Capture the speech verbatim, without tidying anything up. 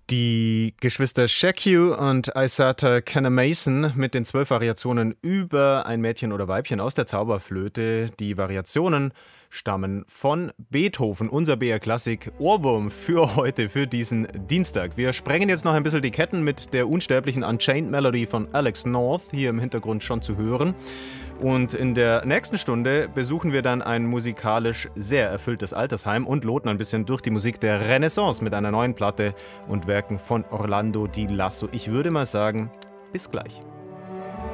Die Geschwister Sheku und Aissata Kanamason mit den zwölf Variationen über ein Mädchen oder Weibchen aus der Zauberflöte. Die Variationen stammen von Beethoven, unser B R Klassik Ohrwurm für heute, für diesen Dienstag. Wir sprengen jetzt noch ein bisschen die Ketten mit der unsterblichen Unchained Melody von Alex North, hier im Hintergrund schon zu hören. Und in der nächsten Stunde besuchen wir dann ein musikalisch sehr erfülltes Altersheim und loten ein bisschen durch die Musik der Renaissance mit einer neuen Platte und Werken von Orlando Di Lasso. Ich würde mal sagen, bis gleich.